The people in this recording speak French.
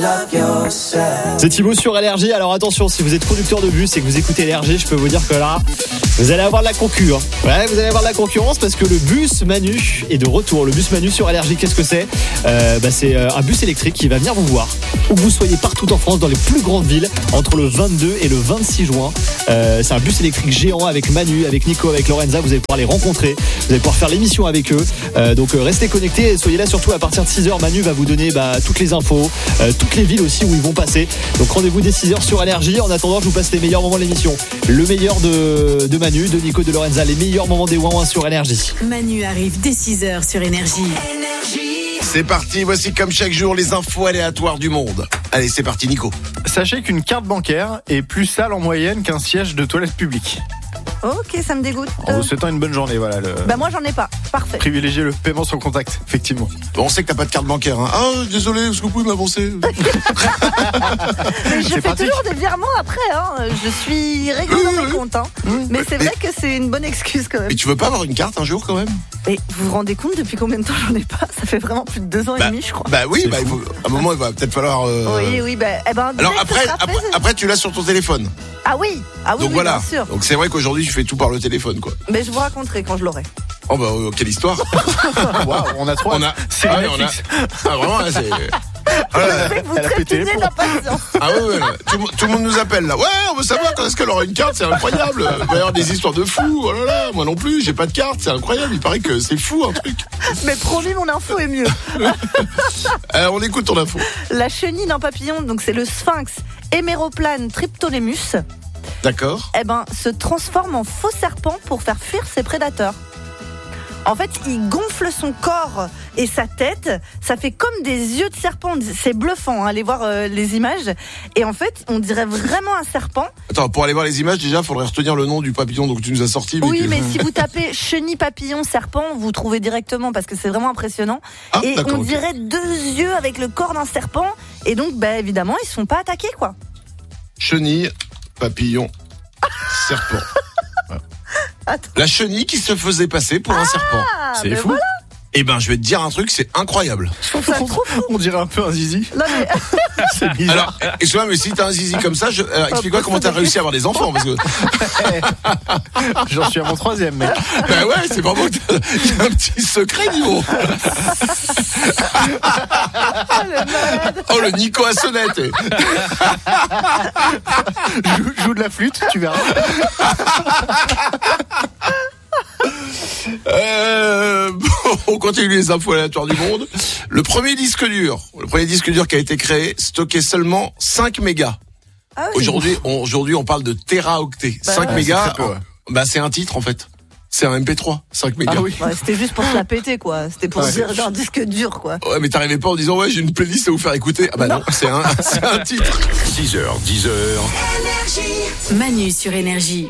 C'est Thibaut sur LRJ. Alors attention, si vous êtes conducteur de bus et que vous écoutez LRJ, je peux vous dire que là, vous allez avoir de la concurrence. Ouais, vous allez avoir de la concurrence parce que le bus Manu est de retour. Le bus Manu sur LRJ, qu'est-ce que c'est ? C'est un bus électrique qui va venir vous voir où que vous soyez partout en France, dans les plus grandes villes, entre le 22 et le 26 juin. C'est un bus électrique géant avec Manu, avec Nico, avec Lorenza. Vous allez pouvoir les rencontrer, vous allez pouvoir faire l'émission avec eux. Donc restez connectés, soyez là surtout à partir de 6h. Manu va vous donner toutes les infos, toutes les villes aussi où ils vont passer. Donc rendez-vous dès 6h sur LRJ. En attendant, je vous passe les meilleurs moments de l'émission. Le meilleur de Manu, de Nico, de Lorenza, les meilleurs moments des Ouin-Ouin sur LRJ. Manu arrive dès 6h sur Énergie. C'est parti, voici comme chaque jour les infos aléatoires du monde. Allez, c'est parti Nico. Sachez qu'une carte bancaire est plus sale en moyenne qu'un siège de toilette publique. Ok, ça me dégoûte. En vous souhaitant une bonne journée, voilà. Moi j'en ai pas, parfait. Privilégier le paiement sans contact, effectivement. Bon, on sait que t'as pas de carte bancaire. Hein. Ah, désolé, est-ce que vous pouvez m'avancer? Mais je fais toujours des virements après, hein. Je suis réglo dans mes comptes, hein. Mais c'est vrai que c'est une bonne excuse quand même. Et tu veux pas avoir une carte un jour quand même? Et vous vous rendez compte depuis combien de temps j'en ai pas? Ça fait vraiment plus de 2 ans et demi, je crois. Oui, il faut, à un moment il va peut-être falloir. Oui, Alors après tu l'as sur ton téléphone. Ah oui, donc voilà. Bien sûr. Donc c'est vrai qu'aujourd'hui je fais tout par le téléphone, quoi. Mais je vous raconterai quand je l'aurai. Oh quelle histoire. Waouh, on a trois. C'est Netflix. Vraiment là, c'est. Vous trépignez d'impatience. Ah ouais. Tout le monde nous appelle là. Ouais, on veut savoir quand est-ce qu'elle aura une carte, c'est incroyable. Il va y avoir des histoires de fous. Oh là là, moi non plus, j'ai pas de carte, c'est incroyable. Il paraît que c'est fou un truc. Mais promis, mon info est mieux. On écoute ton info. La chenille d'un papillon, donc c'est le sphinx Héméroplane triptolémus. D'accord. Se transforme en faux serpent pour faire fuir ses prédateurs. En fait, il gonfle son corps et sa tête. Ça fait comme des yeux de serpent. C'est bluffant, hein, allez voir les images. Et en fait, on dirait vraiment un serpent. Attends, pour aller voir les images, déjà, il faudrait retenir le nom du papillon donc tu nous as sorti. Mais si vous tapez chenille, papillon, serpent, vous trouvez directement parce que c'est vraiment impressionnant. Et on dirait 2 yeux avec le corps d'un serpent. Et donc, évidemment, ils ne se font pas attaquer, quoi. Chenille, papillon, serpent. Attends. La chenille qui se faisait passer pour un serpent. C'est fou. Voilà. Je vais te dire un truc, c'est incroyable. Je trouve ça trop fou. On dirait un peu un zizi. Non, mais... C'est bizarre. Alors, excuse-moi, mais si t'as un zizi comme ça, explique-moi comment t'as réussi à avoir des enfants, parce que... J'en suis à mon 3e, mec. Ouais, c'est vraiment que t'as un petit secret, Nico. Le Nico à sonnette. Joue de la flûte, tu verras. On continue les infos aléatoires du monde. Le premier disque dur qui a été créé stockait seulement 5 mégas. Ah oui. Aujourd'hui, on parle de téraoctets. 5 mégas, c'est un titre en fait. C'est un MP3, 5 mégas. Ah oui. C'était juste pour se la péter, quoi. C'était pour dire un disque dur, quoi. Ouais, mais t'arrivais pas en disant j'ai une playlist à vous faire écouter. Ah non, c'est un titre. 6h, 10h. Manu sur Énergie.